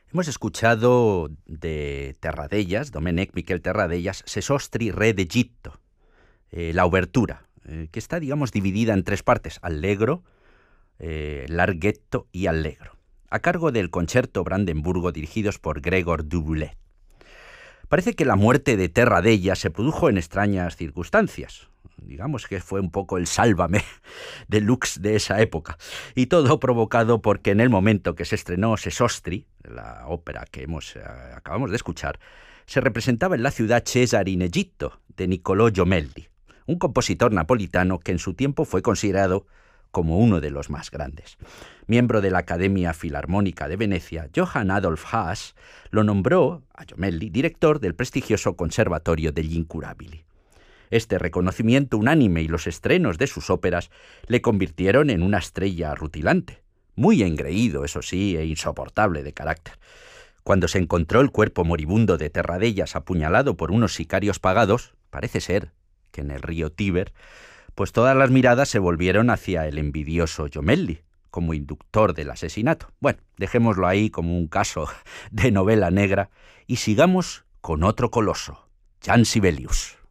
Hemos escuchado de Terradellas, Domènec Miquel Terradellas, Sesostri, re d'Egitto, la obertura, que está, digamos, dividida en tres partes, allegro, larghetto y allegro, a cargo del Concerto Brandenburgo dirigidos por Gregor Duboulet. Parece que la muerte de Terradellas se produjo en extrañas circunstancias. Digamos que fue un poco el sálvame deluxe de esa época. Y todo provocado porque en el momento que se estrenó Sesostri, la ópera que acabamos de escuchar, se representaba en la ciudad Cesare in Egitto, de Niccolò Jommelli, un compositor napolitano que en su tiempo fue considerado como uno de los más grandes. Miembro de la Academia Filarmónica de Venecia, Johann Adolf Haas lo nombró a Jommelli director del prestigioso Conservatorio degli Incurabili. Este reconocimiento unánime y los estrenos de sus óperas le convirtieron en una estrella rutilante, muy engreído, eso sí, e insoportable de carácter. Cuando se encontró el cuerpo moribundo de Terradellas apuñalado por unos sicarios pagados, parece ser que en el río Tíber, pues todas las miradas se volvieron hacia el envidioso Jommelli, como inductor del asesinato. Bueno, dejémoslo ahí como un caso de novela negra y sigamos con otro coloso, Jan Sibelius.